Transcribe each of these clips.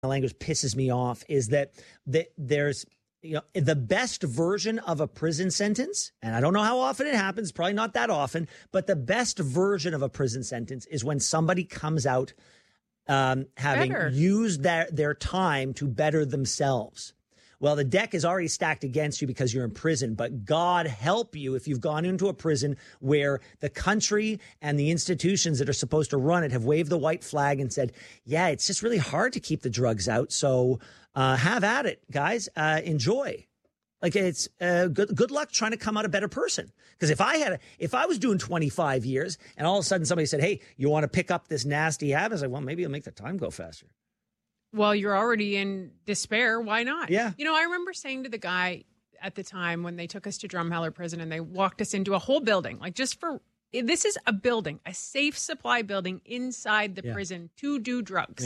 language pisses me off is that there's the best version of a prison sentence, and I don't know how often it happens, probably not that often, but the best version of a prison sentence is when somebody comes out having used their time to better themselves. Well, the deck is already stacked against you because you're in prison, but God help you if you've gone into a prison where the country and the institutions that are supposed to run it have waved the white flag and said, yeah, it's just really hard to keep the drugs out. So have at it, guys. Enjoy. Like it's good luck trying to come out a better person. Because if I was doing 25 years and all of a sudden somebody said, hey, you want to pick up this nasty habit? I was like, well, maybe it'll make the time go faster. Well, you're already in despair. Why not? Yeah. I remember saying to the guy at the time when they took us to Drumheller Prison and they walked us into a whole building, like this is a building, a safe supply building inside the prison to do drugs.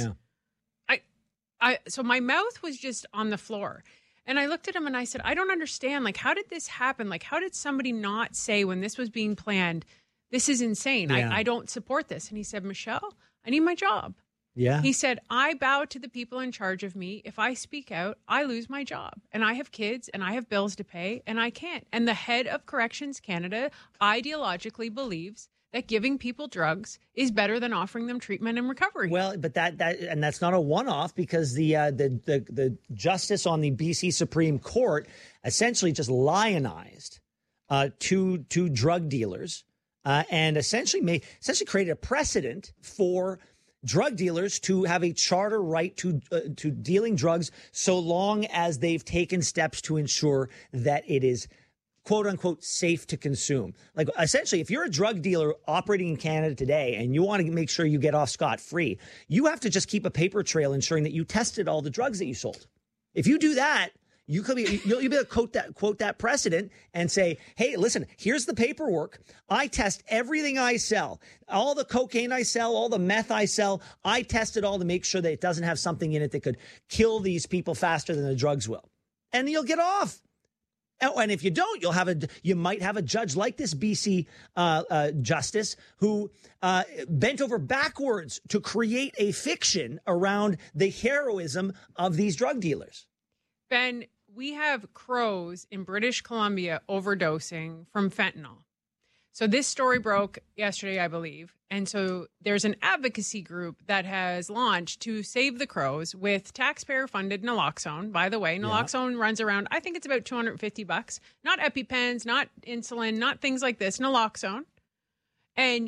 Yeah. So my mouth was just on the floor. And I looked at him and I said, I don't understand. Like, how did this happen? Like, how did somebody not say when this was being planned, this is insane. Yeah. I don't support this. And he said, Michelle, I need my job. Yeah. He said, I bow to the people in charge of me. If I speak out, I lose my job. And I have kids and I have bills to pay and I can't. And the head of Corrections Canada ideologically believes that giving people drugs is better than offering them treatment and recovery. Well, but that's not a one-off because the justice on the BC Supreme Court essentially just lionized two drug dealers and essentially created a precedent for drug dealers to have a charter right to dealing drugs so long as they've taken steps to ensure that it is quote unquote safe to consume. Like essentially, if you're a drug dealer operating in Canada today and you want to make sure you get off scot-free, you have to just keep a paper trail ensuring that you tested all the drugs that you sold. If you do that, you'll be able to quote that precedent and say, hey, listen, here's the paperwork. I test everything I sell. All the cocaine I sell, all the meth I sell, I test it all to make sure that it doesn't have something in it that could kill these people faster than the drugs will. And you'll get off. And if you don't, you might have a judge like this BC justice who bent over backwards to create a fiction around the heroism of these drug dealers. Ben, we have crows in British Columbia overdosing from fentanyl. So this story broke yesterday, I believe. And so there's an advocacy group that has launched to save the crows with taxpayer-funded naloxone. By the way, naloxone runs around, I think it's about $250. Not EpiPens, not insulin, not things like this, naloxone. And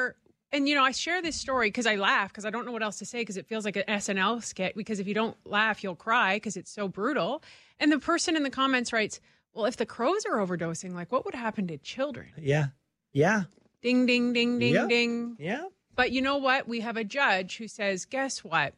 I share this story because I laugh because I don't know what else to say because it feels like an SNL skit because if you don't laugh, you'll cry because it's so brutal. And the person in the comments writes, well, if the crows are overdosing, like what would happen to children? Yeah. Yeah. Ding, ding, ding, ding, ding. Yeah. But you know what? We have a judge who says, guess what?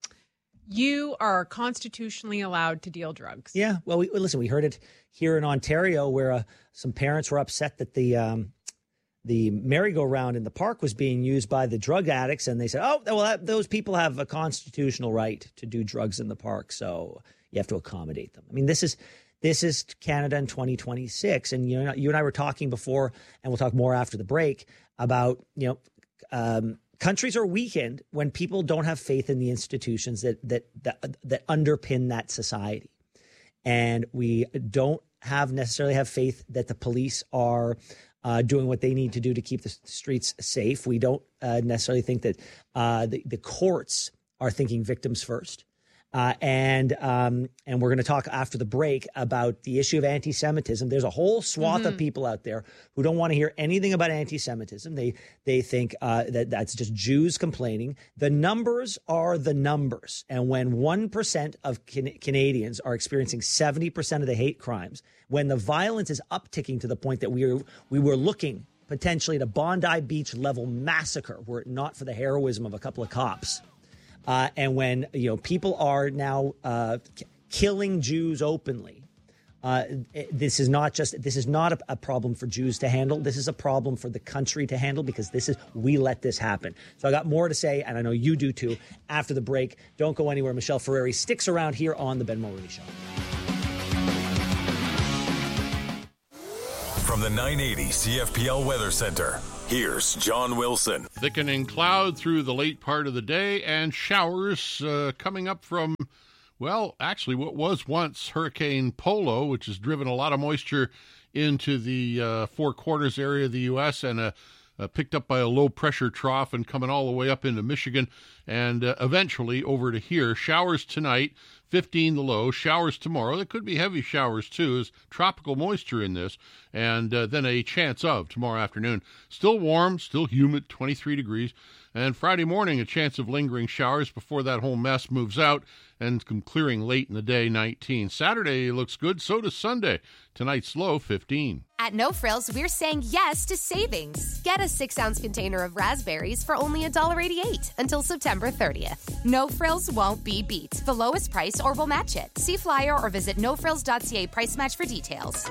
You are constitutionally allowed to deal drugs. Yeah. Well, we heard it here in Ontario where some parents were upset that the merry-go-round in the park was being used by the drug addicts. And they said, oh, well, those people have a constitutional right to do drugs in the park. So you have to accommodate them. I mean, this is Canada in 2026. And, you and I were talking before, and we'll talk more after the break about, countries are weakened when people don't have faith in the institutions that underpin that society. And we don't necessarily have faith that the police are doing what they need to do to keep the streets safe. We don't necessarily think that the courts are thinking victims first. And we're going to talk after the break about the issue of anti-Semitism. There's a whole swath of people out there who don't want to hear anything about anti-Semitism. They think that's just Jews complaining. The numbers are the numbers. And when 1% of Canadians are experiencing 70% of the hate crimes, when the violence is upticking to the point that we were looking potentially at a Bondi Beach level massacre were it not for the heroism of a couple of cops. And when people are now killing Jews openly, this is not a problem for Jews to handle. This is a problem for the country to handle because we let this happen. So I got more to say, and I know you do too. After the break, don't go anywhere. Michelle Ferreri sticks around here on the Ben Mulroney Show. From the 980 CFPL Weather Center, here's John Wilson. Thickening cloud through the late part of the day and showers coming up from, well, actually what was once Hurricane Polo, which has driven a lot of moisture into the Four Corners area of the U.S. and picked up by a low-pressure trough and coming all the way up into Michigan and eventually over to here. Showers tonight, 15 the low. Showers tomorrow. There could be heavy showers, too. There's tropical moisture in this. And then a chance of tomorrow afternoon. Still warm, still humid, 23 degrees. And Friday morning, a chance of lingering showers before that whole mess moves out and clearing late in the day, 19. Saturday looks good. So does Sunday. Tonight's low, 15. At No Frills, we're saying yes to savings. Get a 6-ounce container of raspberries for only $1.88 until September 30th. No Frills won't be beat. The lowest price or we'll match it. See flyer or visit nofrills.ca price match for details.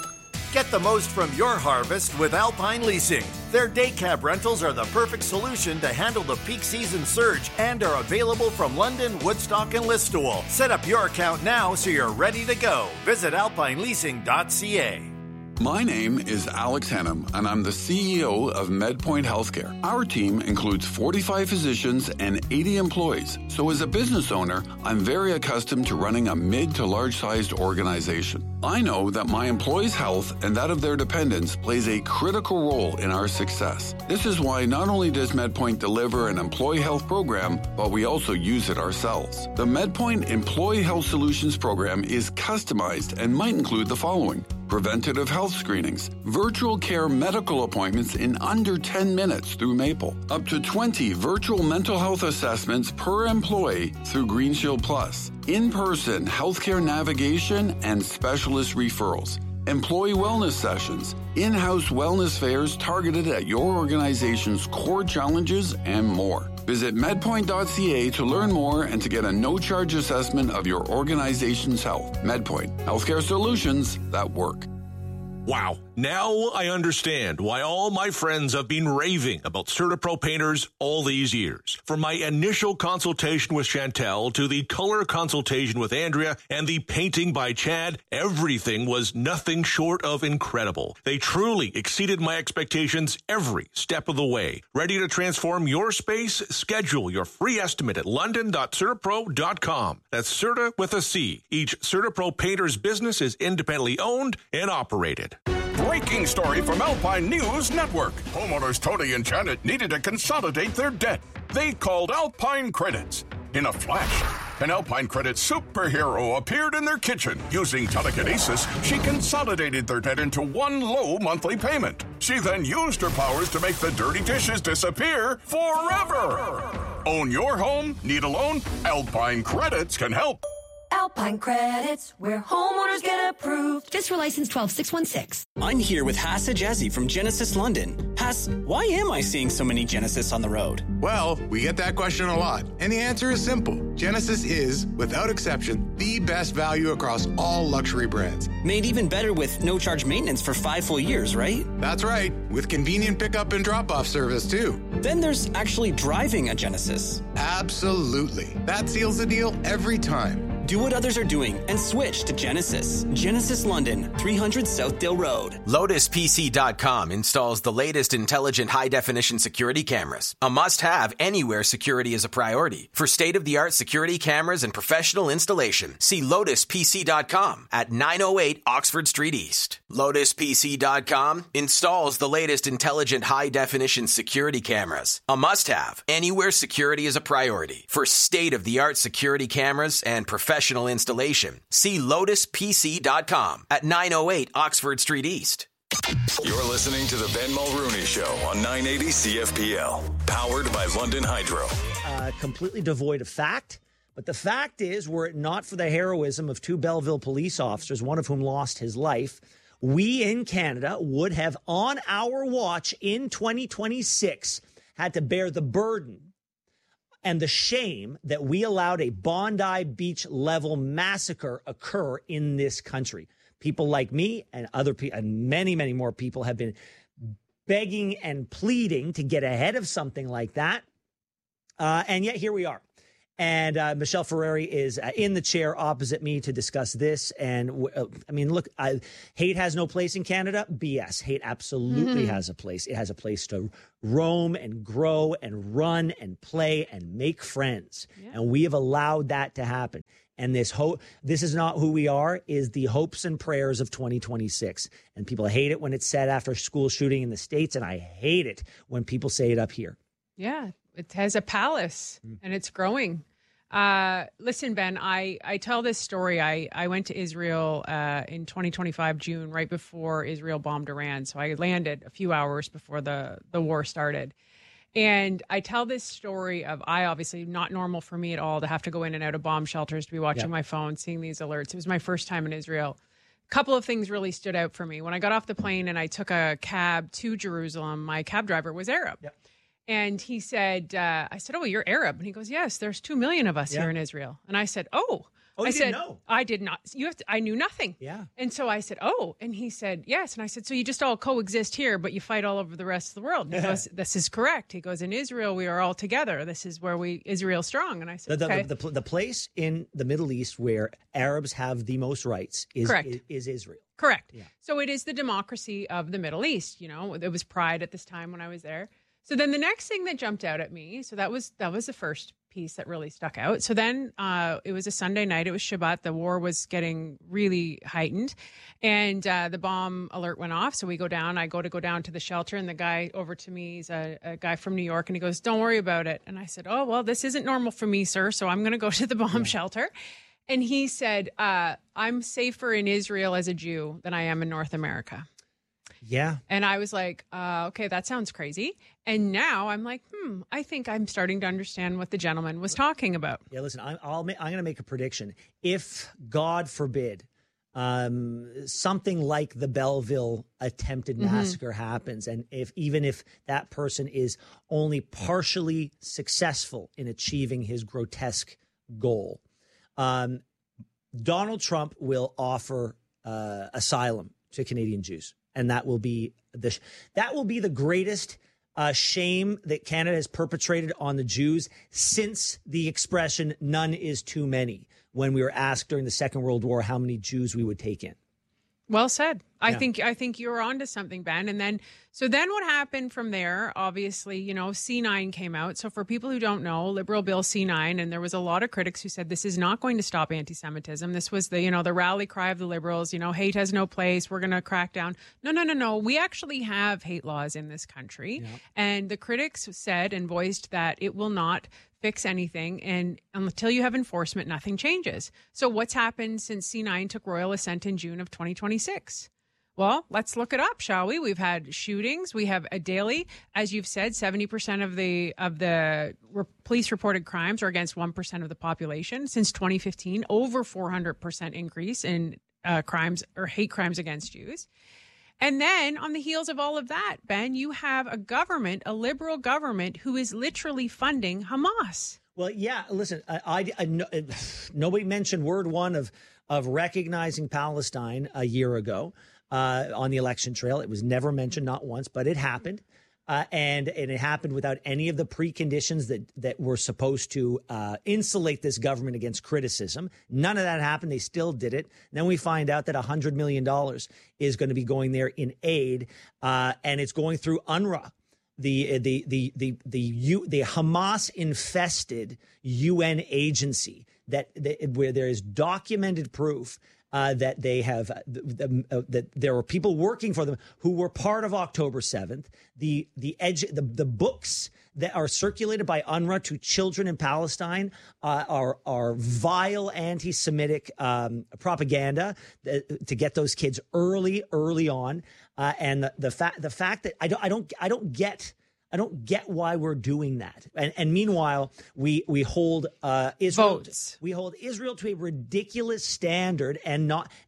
Get the most from your harvest with Alpine Leasing. Their day cab rentals are the perfect solution to handle the peak season surge and are available from London, Woodstock, and Listowel. Set up your account now so you're ready to go. Visit alpineleasing.ca. My name is Alex Hannum, and I'm the CEO of MedPoint Healthcare. Our team includes 45 physicians and 80 employees. So as a business owner, I'm very accustomed to running a mid to large-sized organization. I know that my employees' health and that of their dependents plays a critical role in our success. This is why not only does MedPoint deliver an employee health program, but we also use it ourselves. The MedPoint Employee Health Solutions program is customized and might include the following: preventative health screenings, virtual care medical appointments in under 10 minutes through Maple, up to 20 virtual mental health assessments per employee through GreenShield Plus, in-person healthcare navigation and specialist referrals, employee wellness sessions, in-house wellness fairs targeted at your organization's core challenges, and more. Visit medpoint.ca to learn more and to get a no-charge assessment of your organization's health. MedPoint, healthcare solutions that work. Wow. Now I understand why all my friends have been raving about CertaPro painters all these years. From my initial consultation with Chantel to the color consultation with Andrea and the painting by Chad, everything was nothing short of incredible. They truly exceeded my expectations every step of the way. Ready to transform your space? Schedule your free estimate at london.certapro.com. That's Certa with a C. Each CertaPro painter's business is independently owned and operated. Breaking story from Alpine News Network. Homeowners Tony and Janet needed to consolidate their debt. They called Alpine Credits. In a flash, an Alpine Credits superhero appeared in their kitchen. Using telekinesis, she consolidated their debt into one low monthly payment. She then used her powers to make the dirty dishes disappear forever. Own your home? Need a loan? Alpine Credits can help. Alpine Credits, where homeowners get approved. Fiscal license 12616. I'm here with Hass Ajazi from Genesis London. Hass, why am I seeing so many Genesis on the road? Well, we get that question a lot, and the answer is simple. Genesis is, without exception, the best value across all luxury brands. Made even better with no-charge maintenance for 5 full years, right? That's right, with convenient pickup and drop-off service, too. Then there's actually driving a Genesis. Absolutely. That seals the deal every time. Do what others are doing and switch to Genesis. Genesis London, 300 Southdale Road. LotusPC.com installs the latest intelligent high-definition security cameras. A must-have anywhere security is a priority. For state-of-the-art security cameras and professional installation, see LotusPC.com at 908 Oxford Street East. LotusPC.com installs the latest intelligent high-definition security cameras. A must-have anywhere security is a priority. For state-of-the-art security cameras and professional installation, see LotusPC.com at 908 Oxford Street East. You're listening to the Ben Mulrooney Show on 980 CFPL, powered by London Hydro. Completely devoid of fact, but the fact is, were it not for the heroism of 2 Belleville police officers, one of whom lost his life, we in Canada would have, on our watch in 2026, had to bear the burden and the shame that we allowed a Bondi Beach level massacre occur in this country. People like me and other people and many, many more people have been begging and pleading to get ahead of something like that. And yet here we are. And Michelle Ferreri is in the chair opposite me to discuss this. And I mean, look, hate has no place in Canada. BS. Hate absolutely has a place. It has a place to roam and grow and run and play and make friends. Yeah. And we have allowed that to happen. And this is not who we are, is the hopes and prayers of 2026. And people hate it when it's said after school shooting in the States. And I hate it when people say it up here. Yeah, it has a palace and it's growing. Listen, Ben, I tell this story. I went to Israel in 2025, June, right before Israel bombed Iran. So I landed a few hours before the war started. And I tell this story of, obviously not normal for me at all to have to go in and out of bomb shelters, to be watching my phone, seeing these alerts. It was my first time in Israel. A couple of things really stood out for me. When I got off the plane and I took a cab to Jerusalem, my cab driver was Arab. Yep. And he said, I said, "Oh, you're Arab." And he goes, "Yes, there's 2 million of us here in Israel." And I said, "Oh." Oh, you didn't know? I did not. I knew nothing. Yeah. And so I said, "Oh." And he said, "Yes." And I said, "So you just all coexist here, but you fight all over the rest of the world?" And he goes, "This is correct." He goes, "In Israel, we are all together. This is where Israel's strong." And I said, "Okay." The place in the Middle East where Arabs have the most rights is Israel. Correct. Yeah. So it is the democracy of the Middle East. You know, there was pride at this time when I was there. So then the next thing that jumped out at me, so that was the first piece that really stuck out. So then it was a Sunday night. It was Shabbat. The war was getting really heightened. And the bomb alert went off. So we go down. I go down to the shelter. And the guy over to me is a guy from New York. And he goes, "Don't worry about it." And I said, "Oh, well, this isn't normal for me, sir. So I'm going to go to the bomb shelter." And he said, "I'm safer in Israel as a Jew than I am in North America." Yeah. And I was like, okay, that sounds crazy. And now I'm like, I think I'm starting to understand what the gentleman was talking about. Yeah, listen, I'm going to make a prediction. If, God forbid, something like the Belleville attempted massacre happens, and even if that person is only partially successful in achieving his grotesque goal, Donald Trump will offer asylum to Canadian Jews. And that will be the greatest shame that Canada has perpetrated on the Jews since the expression "none is too many," when we were asked during the Second World War how many Jews we would take in. Well said. I think you're onto something, Ben. And then what happened from there, obviously, you know, C9 came out. So for people who don't know, Liberal Bill C9, and there was a lot of critics who said this is not going to stop anti-Semitism. This was the rally cry of the Liberals, hate has no place. We're going to crack down. No. We actually have hate laws in this country. Yep. And the critics said and voiced that it will not fix anything, and until you have enforcement, nothing changes. So what's happened since C9 took royal assent in June of 2026? Well, let's look it up, shall we? We've had shootings. We have a daily, as you've said, 70% of the police reported crimes are against 1% of the population. Since 2015, over 400% increase in crimes or hate crimes against Jews. And then on the heels of all of that, Ben, you have a liberal government who is literally funding Hamas. Well, yeah, listen, nobody mentioned word one of recognizing Palestine a year ago on the election trail. It was never mentioned, not once, but it happened. And it happened without any of the preconditions that were supposed to insulate this government against criticism. None of that happened. They still did it. And then we find out that $100 million is going to be going there in aid, and it's going through UNRWA, the Hamas infested UN agency where there is documented proof that they have that there were people working for them who were part of October 7th. The books that are circulated by UNRWA to children in Palestine are vile anti-Semitic propaganda to get those kids early on. And the fact that I don't get why we're doing that. And meanwhile, we hold Israel. Votes. We hold Israel to a ridiculous standard, and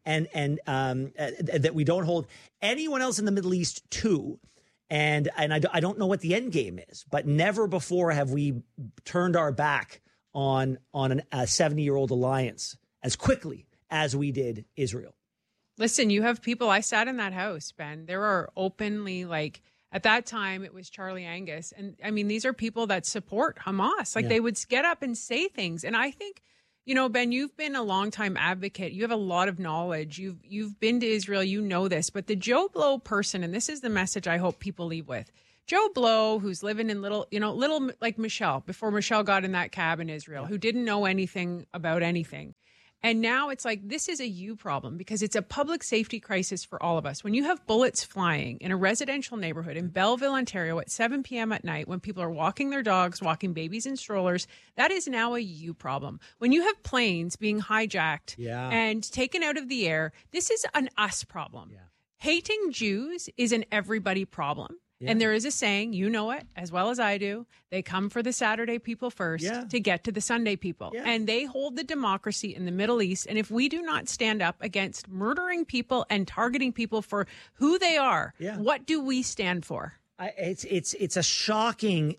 that we don't hold anyone else in the Middle East to. And I don't know what the end game is, but never before have we turned our back on a 70-year-old alliance as quickly as we did Israel. Listen, you have people. I sat in that house, Ben. There are openly At that time, it was Charlie Angus. And I mean, these are people that support Hamas. Like they would get up and say things. And I think, you know, Ben, you've been a longtime advocate. You have a lot of knowledge. You've been to Israel. You know this. But the Joe Blow person, and this is the message I hope people leave with. Joe Blow, who's living in little like Michelle, before Michelle got in that cab in Israel, who didn't know anything about anything. And now it's like, this is a you problem because it's a public safety crisis for all of us. When you have bullets flying in a residential neighborhood in Belleville, Ontario at 7 p.m. at night, when people are walking their dogs, walking babies in strollers, that is now a you problem. When you have planes being hijacked and taken out of the air, this is an us problem. Yeah. Hating Jews is an everybody problem. Yeah. And there is a saying, you know it as well as I do, they come for the Saturday people first to get to the Sunday people. Yeah. And they hold the democracy in the Middle East. And if we do not stand up against murdering people and targeting people for who they are, what do we stand for? It's a shocking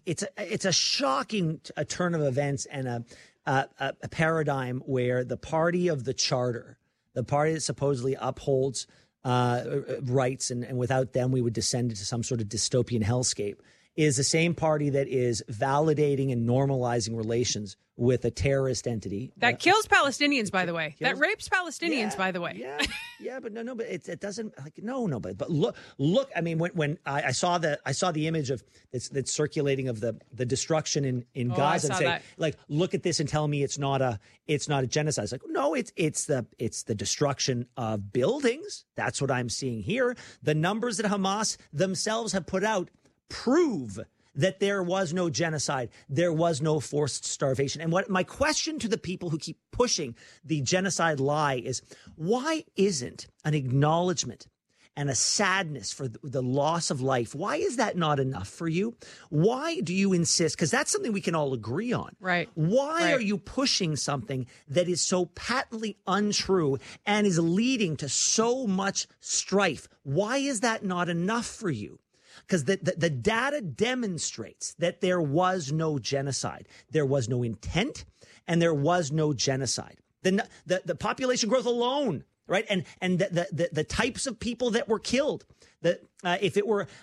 turn of events and a paradigm where the party of the charter, the party that supposedly upholds rights, and without them we would descend into some sort of dystopian hellscape, is the same party that is validating and normalizing relations with a terrorist entity. That kills Palestinians, by the way. That rapes Palestinians, by the way. But but it doesn't, like, but look, I mean, when I saw the image of that's circulating of the destruction in Gaza, and say, like, look at this and tell me it's not a genocide. It's like, no, it's the destruction of buildings. That's what I'm seeing here. The numbers that Hamas themselves have put out prove that there was no genocide, there was no forced starvation. And what my question to the people who keep pushing the genocide lie is, why isn't an acknowledgement and a sadness for the loss of life, why is that not enough for you? Why do you insist? Because that's something we can all agree on. Right. Why are you pushing something that is so patently untrue and is leading to so much strife? Why is that not enough for you? Because the data demonstrates that there was no genocide. There was no intent, and there was no genocide. The population growth alone, right? And the types of people that were killed. If it were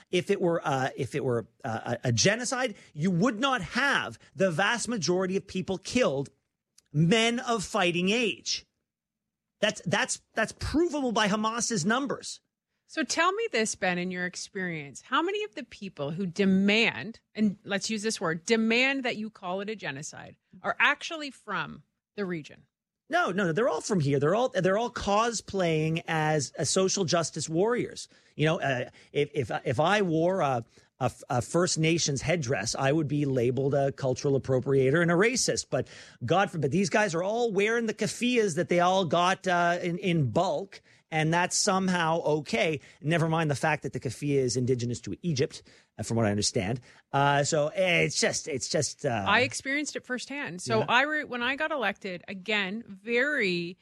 a genocide, you would not have the vast majority of people killed men of fighting age. That's provable by Hamas's numbers. So tell me this, Ben, in your experience, how many of the people who demand, and let's use this word, demand that you call it a genocide, are actually from the region? No, they're all from here. They're all cosplaying as social justice warriors. You know, if I wore a First Nations headdress, I would be labeled a cultural appropriator and a racist. But God forbid, these guys are all wearing the keffiyehs that they all got in bulk. And that's somehow okay. Never mind the fact that the keffiyeh is indigenous to Egypt, from what I understand. So it's just. I experienced it firsthand. So when I got elected, again, very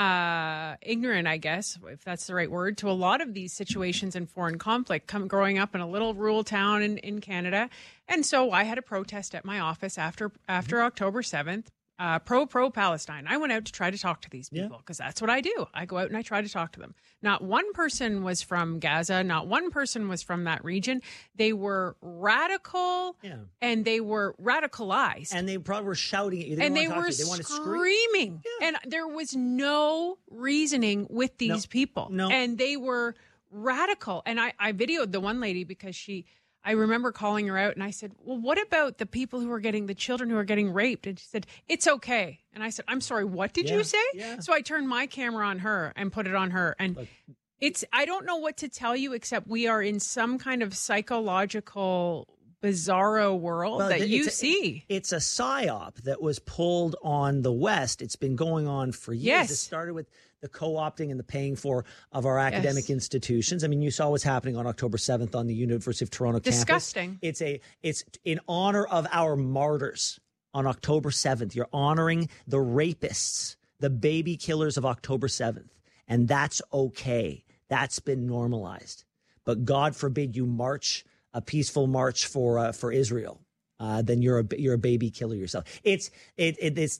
ignorant, I guess, if that's the right word, to a lot of these situations in foreign conflict. Growing up in a little rural town in Canada, and so I had a protest at my office after October 7th. Pro-Palestine. I went out to try to talk to these people because that's what I do. I go out and I try to talk to them. Not one person was from Gaza. Not one person was from that region. They were radical and they were radicalized. And they probably were shouting at you. They were screaming. Yeah. And there was no reasoning with these people. No. And they were radical. And I videoed the one lady because I remember calling her out and I said, well, what about the people the children who are getting raped? And she said, it's okay. And I said, I'm sorry, what did you say? Yeah. So I turned my camera on her and put it on her. And I don't know what to tell you, except we are in some kind of psychological bizarro world that you see. It's a psyop that was pulled on the West. It's been going on for years. Yes. It started with the co-opting and the paying for of our academic institutions. I mean, you saw what's happening on October 7th on the University of Toronto campus. Disgusting. It's in honor of our martyrs on October 7th. You're honoring the rapists, the baby killers of October 7th. And that's okay. That's been normalized. But God forbid you march a peaceful march for Israel. Then you're a baby killer yourself. This is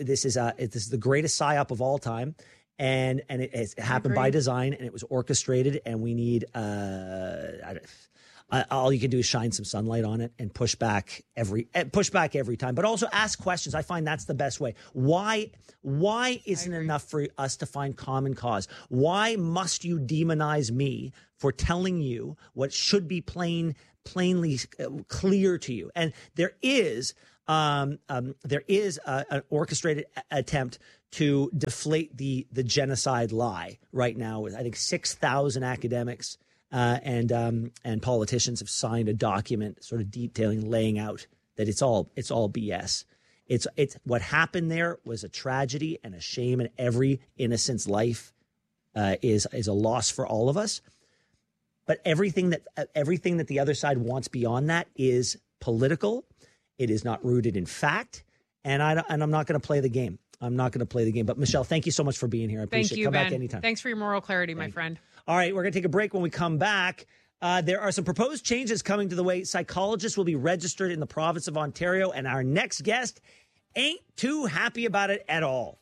the greatest psyop of all time. And it happened by design, and it was orchestrated, and we need all you can do is shine some sunlight on it and push back every time, but also ask questions. I find that's the best way. Why isn't it enough for us to find common cause? Why must you demonize me for telling you what should be plainly clear to you? And there is an orchestrated attempt to deflate the genocide lie right now. I think 6,000 academics and politicians have signed a document sort of laying out that it's all BS. It's what happened there was a tragedy and a shame, and every innocent's life is a loss for all of us. But everything that the other side wants beyond that is political. It is not rooted in fact, and I'm not going to play the game. But Michelle, thank you so much for being here. I appreciate it. Come back anytime. Thanks for your moral clarity, my friend. All right, we're going to take a break. When we come back, there are some proposed changes coming to the way psychologists will be registered in the province of Ontario, and our next guest ain't too happy about it at all.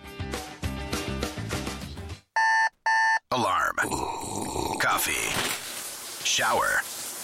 Alarm. Coffee. Shower.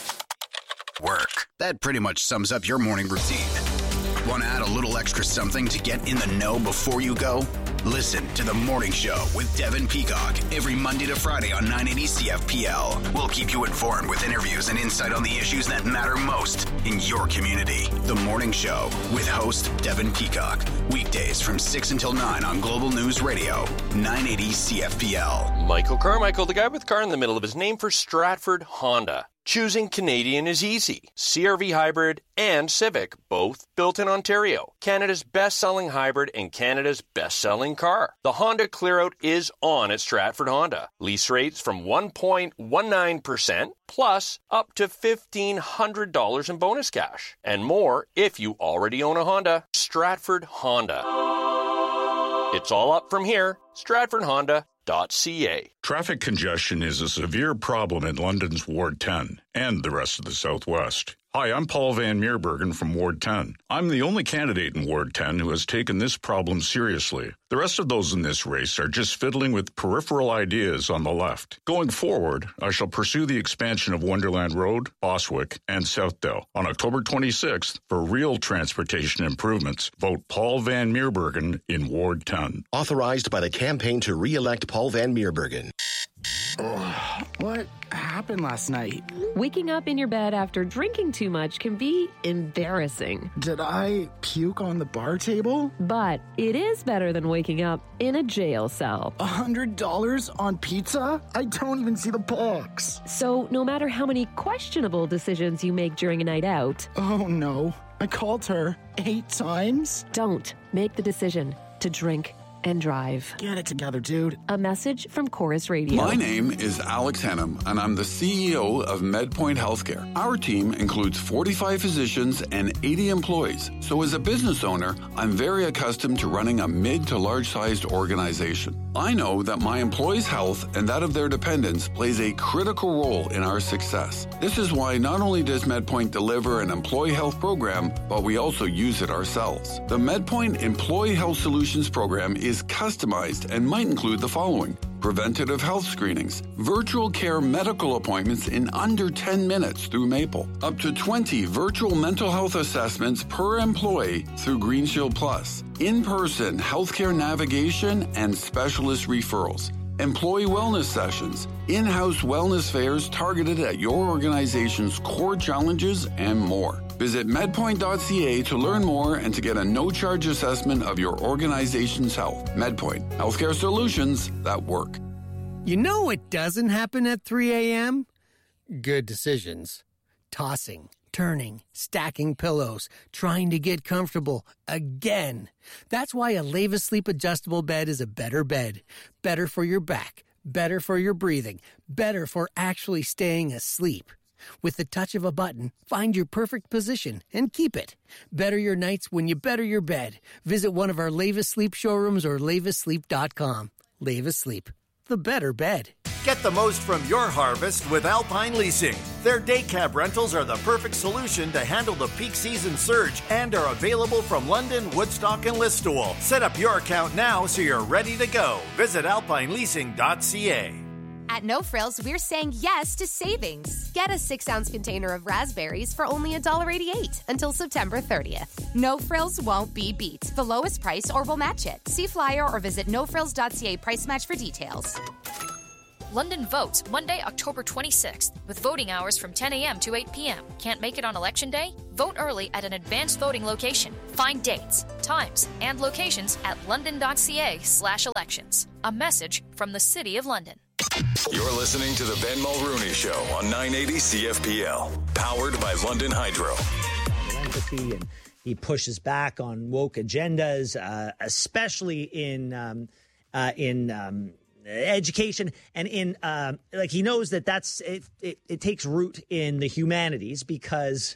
Work. That pretty much sums up your morning routine. Want to add a little extra something to get in the know before you go? Listen to The Morning Show with Devin Peacock every Monday to Friday on 980 CFPL. We'll keep you informed with interviews and insight on the issues that matter most in your community. The Morning Show with host Devin Peacock. Weekdays from 6 until 9 on Global News Radio, 980 CFPL. Michael Carmichael, the guy with car in the middle of his name for Stratford Honda. Choosing Canadian is easy. CR-V Hybrid and Civic, both built in Ontario. Canada's best-selling hybrid and Canada's best-selling car. The Honda Clearout is on at Stratford Honda. Lease rates from 1.19% plus up to $1,500 in bonus cash. And more if you already own a Honda. Stratford Honda. It's all up from here. StratfordHonda.ca. Traffic congestion is a severe problem in London's Ward 10 and the rest of the Southwest. Hi, I'm Paul Van Meerbergen from Ward 10. I'm the only candidate in Ward 10 who has taken this problem seriously. The rest of those in this race are just fiddling with peripheral ideas on the left. Going forward, I shall pursue the expansion of Wonderland Road, Boswick, and Southdale. On October 26th, for real transportation improvements, vote Paul Van Meerbergen in Ward 10. Authorized by the Campaign to Re-elect Paul Van Meerbergen. What happened last night? Waking up in your bed after drinking too much can be embarrassing. Did I puke on the bar table? But it is better than waking up in a jail cell. $100 on pizza? I don't even see the box. So no matter how many questionable decisions you make during a night out... Oh no, I called her 8 times? Don't make the decision to drink and drive. Get it together, dude. A message from Chorus Radio. My name is Alex Hennum, and I'm the CEO of MedPoint Healthcare. Our team includes 45 physicians and 80 employees. So as a business owner, I'm very accustomed to running a mid to large-sized organization. I know that my employees' health and that of their dependents plays a critical role in our success. This is why not only does MedPoint deliver an employee health program, but we also use it ourselves. The MedPoint Employee Health Solutions program is customized and might include the following: preventative health screenings, virtual care medical appointments in under 10 minutes through Maple, up to 20 virtual mental health assessments per employee through Green Shield Plus, in-person healthcare navigation and specialist referrals, employee wellness sessions, in-house wellness fairs targeted at your organization's core challenges, and more. Visit medpoint.ca to learn more and to get a no-charge assessment of your organization's health. MedPoint, healthcare solutions that work. You know what doesn't happen at 3 a.m.? Good decisions. Tossing, turning, stacking pillows, trying to get comfortable again. That's why a Leva Sleep adjustable bed is a better bed. Better for your back, better for your breathing, better for actually staying asleep. With the touch of a button, find your perfect position and keep it. Better your nights when you better your bed. Visit one of our Leva Sleep showrooms or levasleep.com. Leva Sleep, the better bed. Get the most from your harvest with Alpine Leasing. Their day cab rentals are the perfect solution to handle the peak season surge and are available from London, Woodstock, and Listowel. Set up your account now so you're ready to go. Visit alpineleasing.ca. At No Frills, we're saying yes to savings. Get a 6-ounce container of raspberries for only $1.88 until September 30th. No Frills won't be beat. The lowest price or we'll match it. See flyer or visit nofrills.ca price match for details. London votes Monday, October 26th, with voting hours from 10 a.m. to 8 p.m. Can't make it on Election Day? Vote early at an advanced voting location. Find dates, times, and locations at london.ca/elections. A message from the City of London. You're listening to the Ben Mulrooney Show on 980 CFPL, powered by London Hydro. Empathy, and he pushes back on woke agendas, especially in education and in he knows that it takes root in the humanities because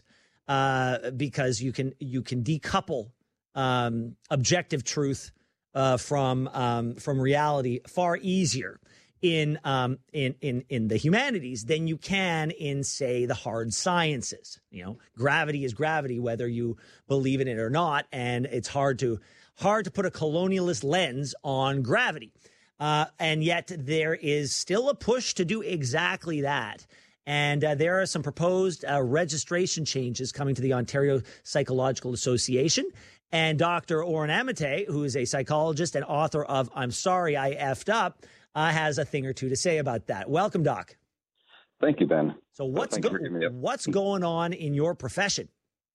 you can decouple objective truth from reality far easier in the humanities than you can in, say, the hard sciences. Gravity is gravity, whether you believe in it or not, and it's hard to put a colonialist lens on gravity. And yet there is still a push to do exactly that. And there are some proposed registration changes coming to the Ontario Psychological Association. And Dr. Oren Amitay, who is a psychologist and author of I'm Sorry I Effed Up, has a thing or two to say about that. Welcome, Doc. Thank you, Ben. So what's going on in your profession?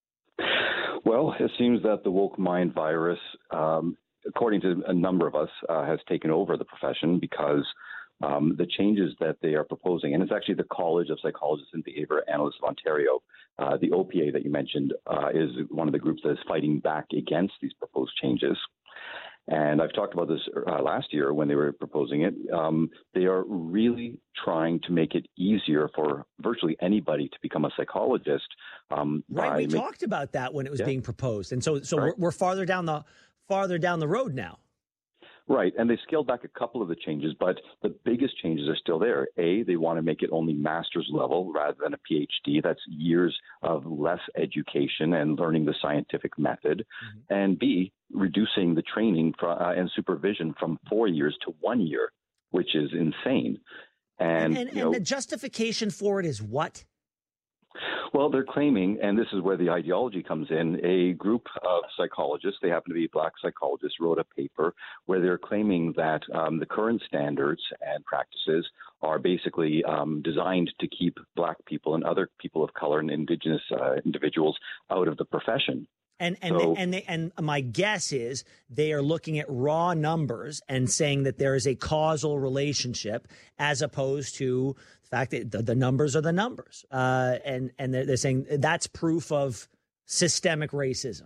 Well, it seems that the woke mind virus, according to a number of us, has taken over the profession because the changes that they are proposing, and it's actually the College of Psychologists and Behaviour Analysts of Ontario, the OPA that you mentioned, is one of the groups that is fighting back against these proposed changes. And I've talked about this last year when they were proposing it. They are really trying to make it easier for virtually anybody to become a psychologist. Right, we talked about that when it was being proposed, and so right. we're farther down the road now. Right, and they scaled back a couple of the changes, but the biggest changes are still there. A, they want to make it only master's level rather than a PhD. That's years of less education and learning the scientific method. Mm-hmm. And B, reducing the training and supervision from 4 years to 1 year, which is insane. And the justification for it is what? Well, they're claiming, and this is where the ideology comes in, a group of psychologists, they happen to be black psychologists, wrote a paper where they're claiming that the current standards and practices are basically designed to keep black people and other people of color and indigenous individuals out of the profession. And my guess is they are looking at raw numbers and saying that there is a causal relationship as opposed to the fact that the numbers are the numbers. And they're saying that's proof of systemic racism.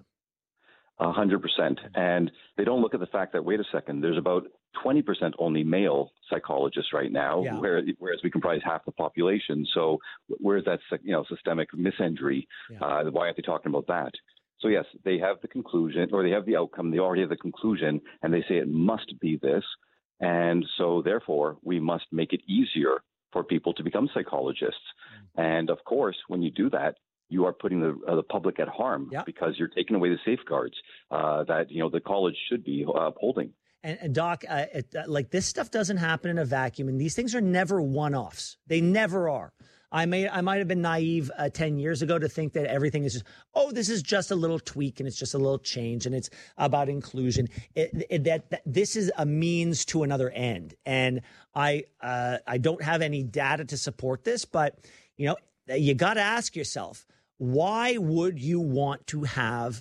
100%. And they don't look at the fact that, wait a second, there's about 20% only male psychologists right now, whereas we comprise half the population. So where's that systemic misinjury? Why aren't they talking about that? So, yes, they have the conclusion, or they have the outcome. They already have the conclusion, and they say it must be this. And so, therefore, we must make it easier for people to become psychologists. And, of course, when you do that, you are putting the public at harm because you're taking away the safeguards that, the college should be upholding. And Doc, this stuff doesn't happen in a vacuum, and these things are never one-offs. They never are. I might have been naive 10 years ago to think that everything is just, this is just a little tweak and it's just a little change and it's about inclusion. That this is a means to another end. And I don't have any data to support this, but you got to ask yourself, why would you want to have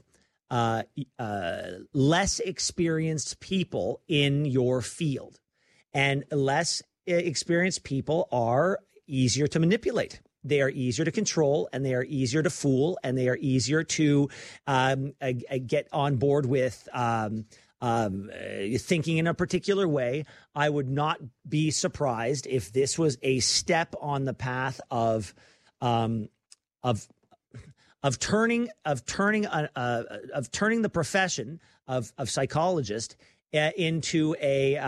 less experienced people in your field? And less experienced people are easier to manipulate. They are easier to control, and they are easier to fool, and they are easier to get on board with thinking in a particular way. I would not be surprised if this was a step on the path of turning the profession of psychologist into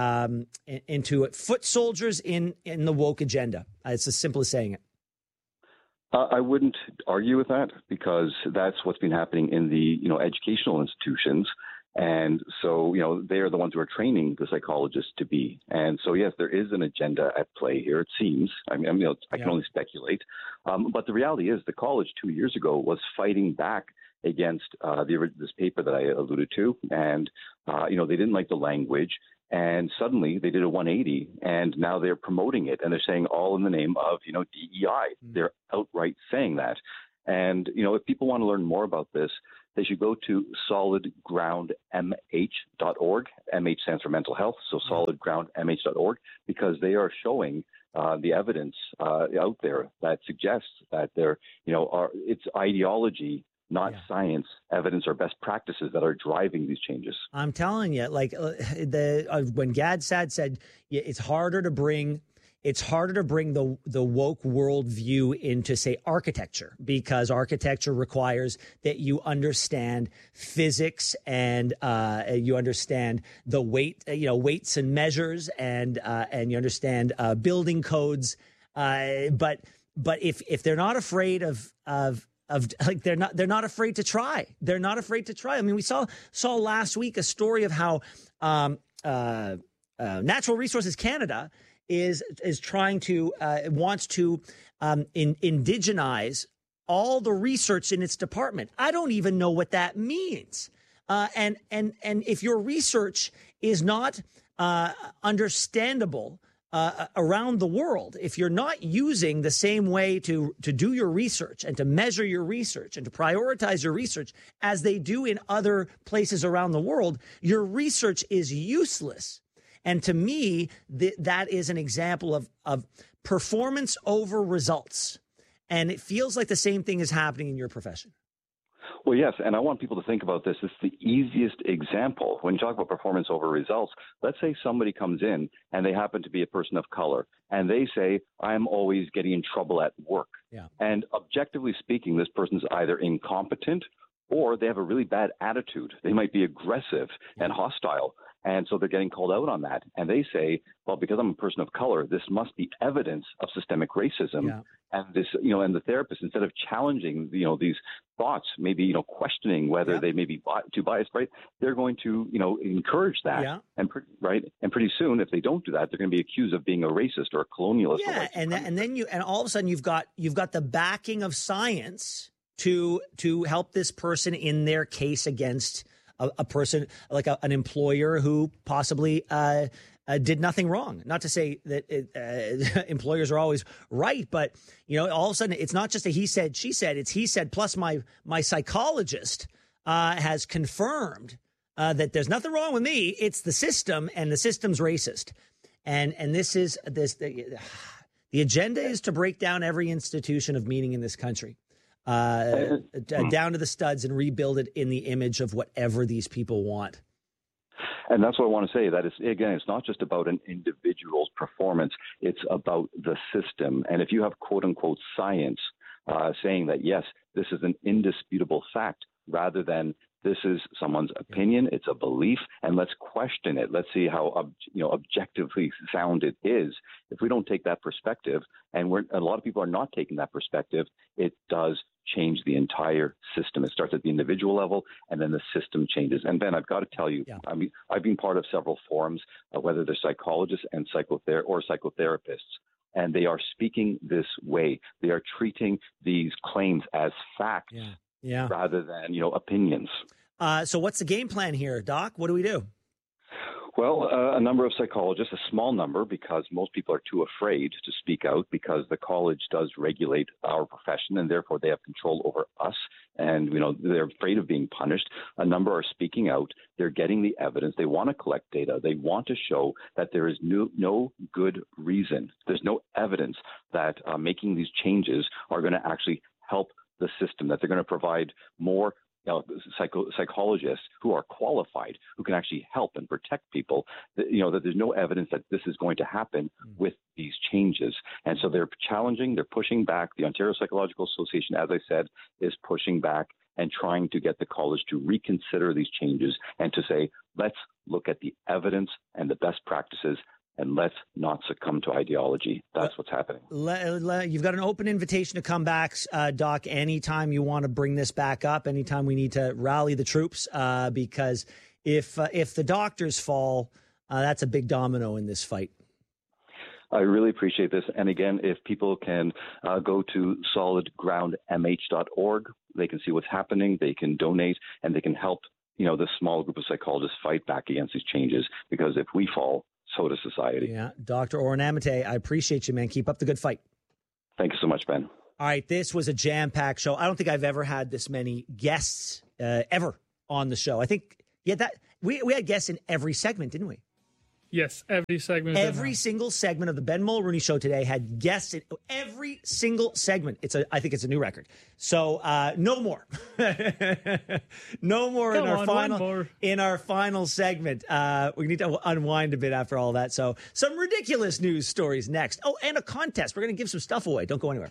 foot soldiers in the woke agenda. It's as simple as saying it. I wouldn't argue with that because that's what's been happening in the educational institutions. And so, they are the ones who are training the psychologists to be. And so, yes, there is an agenda at play here, it seems. I can only speculate. But the reality is the college 2 years ago was fighting back against this paper that I alluded to. And, they didn't like the language. And suddenly they did a 180, and now they're promoting it. And they're saying all in the name of, DEI. They're outright saying that. And, if people want to learn more about this, they should go to solidgroundmh.org. MH stands for mental health, so solidgroundmh.org, because they are showing the evidence out there that suggests that it's ideology, not science, evidence, or best practices that are driving these changes. I'm telling you, when Gad Saad said it's harder to bring the woke worldview into, say, architecture, because architecture requires that you understand physics and you understand the weights and measures and you understand building codes. But if they're not afraid they're not afraid to try. They're not afraid to try. I mean, we saw last week a story of how Natural Resources Canada is trying to wants to indigenize all the research in its department. I don't even know what that means. And if your research is not understandable around the world, if you're not using the same way to do your research and to measure your research and to prioritize your research as they do in other places around the world, your research is useless. And to me, that is an example of performance over results. And it feels like the same thing is happening in your profession. Well, yes, and I want people to think about this. It's the easiest example. When you talk about performance over results, let's say somebody comes in and they happen to be a person of color, and they say, I'm always getting in trouble at work. Yeah. And objectively speaking, this person's either incompetent or they have a really bad attitude. They might be aggressive and hostile. And so they're getting called out on that. And they say, well, because I'm a person of color, this must be evidence of systemic racism. Yeah. And this, and the therapist, instead of challenging, these thoughts, maybe, questioning whether they may be too biased, right? They're going to, encourage that. Yeah. And pretty soon, if they don't do that, they're going to be accused of being a racist or a colonialist. Yeah. And then all of a sudden you've got the backing of science to help this person in their case against a person like an employer who possibly did nothing wrong. Not to say that employers are always right, but all of a sudden it's not just a he said, she said. It's he said plus my psychologist has confirmed that there's nothing wrong with me. It's the system, and the system's racist. And the agenda is to break down every institution of meaning in this country. Down to the studs, and rebuild it in the image of whatever these people want. And that's what I want to say. That is, again, it's not just about an individual's performance. It's about the system. And if you have, quote unquote, science saying that, yes, this is an indisputable fact, rather than this is someone's opinion, it's a belief, and let's question it. Let's see how objectively sound it is. If we don't take that perspective, and a lot of people are not taking that perspective, it does change the entire system. It starts at the individual level, and then the system changes. And Ben, I've got to tell you, I mean, I've been part of several forums, whether they're psychologists and psychotherapists, and they are speaking this way. They are treating these claims as facts. Yeah. Rather than, opinions. So what's the game plan here, Doc? What do we do? Well, a number of psychologists, a small number, because most people are too afraid to speak out, because the college does regulate our profession and therefore they have control over us. And, they're afraid of being punished. A number are speaking out. They're getting the evidence. They want to collect data. They want to show that there is no good reason. There's no evidence that making these changes are going to actually help the system, that they're going to provide more psychologists who are qualified, who can actually help and protect people, that there's no evidence that this is going to happen with these changes. And so they're challenging, they're pushing back. The Ontario Psychological Association, as I said, is pushing back and trying to get the college to reconsider these changes and to say, let's look at the evidence and the best practices, and let's not succumb to ideology. That's what's happening. You've got an open invitation to come back, Doc, anytime you want to bring this back up, anytime we need to rally the troops, because if the doctors fall, that's a big domino in this fight. I really appreciate this. And again, if people can go to solidgroundmh.org, they can see what's happening, they can donate, and they can help, this small group of psychologists fight back against these changes. Because if we fall, so does society. Yeah. Dr. Oren Amate, I appreciate you, man. Keep up the good fight. Thank you so much, Ben. All right. This was a jam-packed show. I don't think I've ever had this many guests ever on the show. I think, we had guests in every segment, didn't we? Yes, every segment. Every single segment of the Ben Mulrooney Show today had guests in every single segment. I think it's a new record. So no more, no more in our final segment. We need to unwind a bit after all that. So some ridiculous news stories next. Oh, and a contest. We're going to give some stuff away. Don't go anywhere.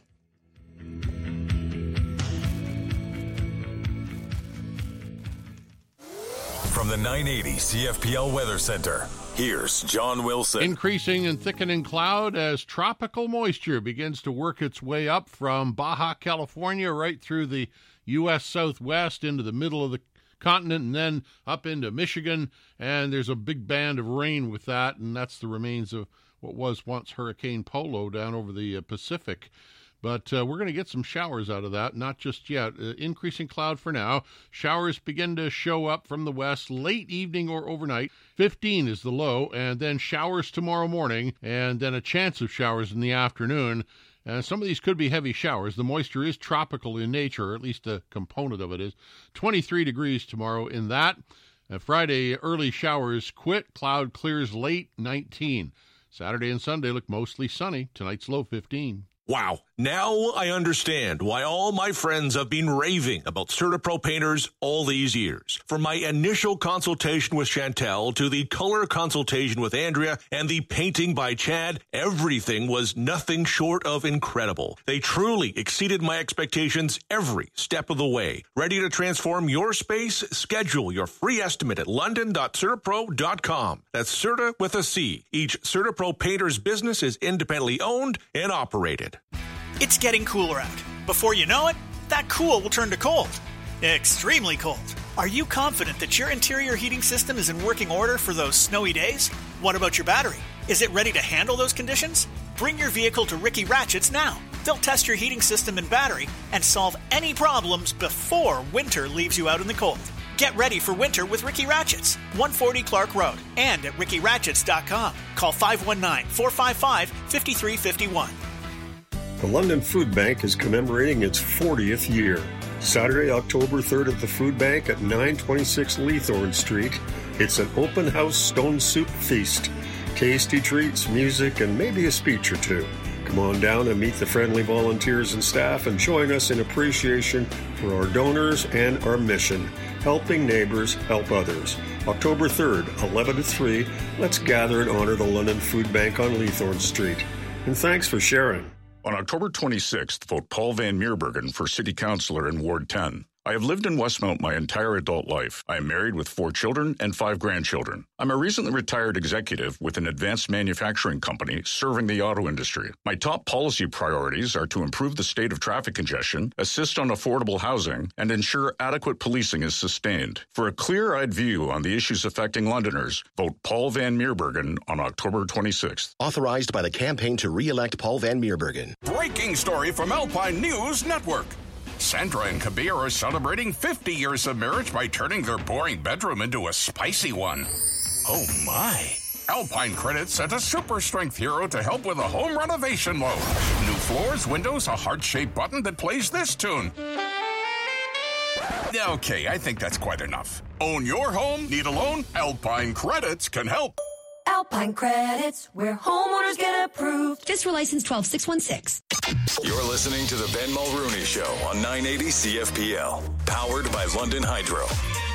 From the 980 CFPL Weather Center, here's John Wilson. Increasing and thickening cloud as tropical moisture begins to work its way up from Baja California right through the U.S. Southwest into the middle of the continent and then up into Michigan. And there's a big band of rain with that, and that's the remains of what was once Hurricane Polo down over the Pacific. But we're going to get some showers out of that, not just yet. Increasing cloud for now. Showers begin to show up from the west late evening or overnight. 15 is the low, and then showers tomorrow morning, and then a chance of showers in the afternoon. Some of these could be heavy showers. The moisture is tropical in nature, or at least a component of it is. 23 degrees tomorrow in that. Friday, early showers quit. Cloud clears late, 19. Saturday and Sunday look mostly sunny. Tonight's low, 15. Wow. Now I understand why all my friends have been raving about CertaPro painters all these years. From my initial consultation with Chantel to the color consultation with Andrea and the painting by Chad, everything was nothing short of incredible. They truly exceeded my expectations every step of the way. Ready to transform your space? Schedule your free estimate at london.certapro.com. That's Certa with a C. Each CertaPro painter's business is independently owned and operated. It's getting cooler out. Before you know it, that cool will turn to cold. Extremely cold. Are you confident that your interior heating system is in working order for those snowy days? What about your battery? Is it ready to handle those conditions? Bring your vehicle to Ricky Ratchets now. They'll test your heating system and battery and solve any problems before winter leaves you out in the cold. Get ready for winter with Ricky Ratchets, 140 Clark Road, and at rickyratchets.com. Call 519-455-5351. The London Food Bank is commemorating its 40th year. Saturday, October 3rd at the Food Bank at 926 Leathorn Street. It's an open house stone soup feast. Tasty treats, music, and maybe a speech or two. Come on down and meet the friendly volunteers and staff and join us in appreciation for our donors and our mission, helping neighbors help others. October 3rd, 11 to 3, let's gather and honor the London Food Bank on Leathorn Street. And thanks for sharing. On October 26th, vote Paul Van Meerbergen for City Councillor in Ward 10. I have lived in Westmount my entire adult life. I am married with 4 children and 5 grandchildren. I'm a recently retired executive with an advanced manufacturing company serving the auto industry. My top policy priorities are to improve the state of traffic congestion, assist on affordable housing, and ensure adequate policing is sustained. For a clear-eyed view on the issues affecting Londoners, vote Paul Van Meerbergen on October 26th. Authorized by the campaign to re-elect Paul Van Meerbergen. Breaking story from Alpine News Network. Sandra and Kabir are celebrating 50 years of marriage by turning their boring bedroom into a spicy one. Oh my. Alpine Credits sent a super strength hero to help with a home renovation loan. New floors, windows, a heart-shaped button that plays this tune. Okay, I think that's quite enough. Own your home? Need a loan? Alpine Credits can help. Alpine Credits, where homeowners get approved. Just for license 12616. You're listening to the Ben Mulrooney Show on 980 CFPL, powered by London Hydro.